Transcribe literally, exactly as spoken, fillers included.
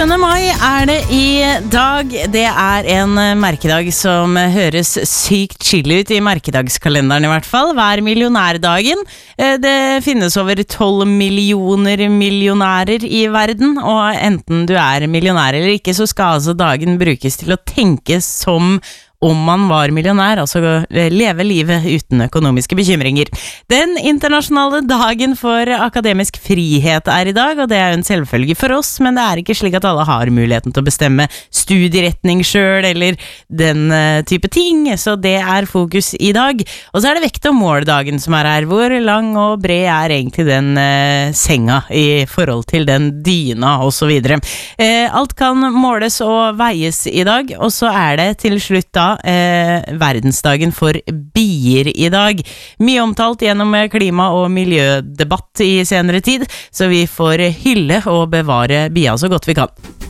tjuende mai er det i dag. Det er en merkedag som høres sykt chill ut i merkedagskalenderen i hvert fall. Hver millionærdagen. Det finnes over tolv millioner millionærer i verden, og enten du er millionær eller ikke, så skal altså dagen brukes til å tenke som om man var millionær, altså leve livet uten økonomiske bekymringer. Den internasjonale dagen for akademisk frihet er i dag, og det er jo en selvfølge for oss, men det er ikke slik at alle har muligheten til å bestemme studieretning selv, eller den type ting, så det er fokus i dag. Og så er det vekt og måldagen som er her. Hvor lang og bred er egentlig den eh, senga i forhold til den dyna, og så videre. Eh, alt kan måles og veies i dag, og så er det til slutt da Eh, verdensdagen for bier i dag. Mye omtalt gjennom klima- og miljødebatt i senere tid, så vi får hylle og bevare bia så godt vi kan.